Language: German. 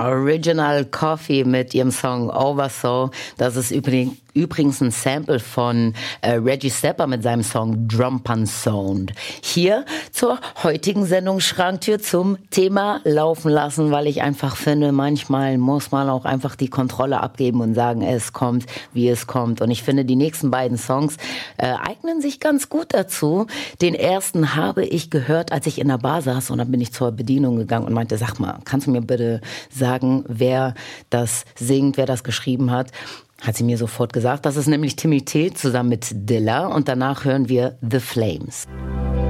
Original Coffee mit ihrem Song Oversoul. Das ist übrigens ein Sample von Reggie Stepper mit seinem Song Drum Pun Sound. Hier zur heutigen Sendung Schranktür zum Thema Laufen lassen, weil ich einfach finde, manchmal muss man auch einfach die Kontrolle abgeben und sagen, es kommt, wie es kommt. Und ich finde, die nächsten beiden Songs eignen sich ganz gut dazu. Den ersten habe ich gehört, als ich in der Bar saß, und dann bin ich zur Bedienung gegangen und meinte, sag mal, kannst du mir bitte sagen, wer das singt, wer das geschrieben hat? Hat sie mir sofort gesagt. Das ist nämlich Timmy T zusammen mit Dilla, und danach hören wir The Flames.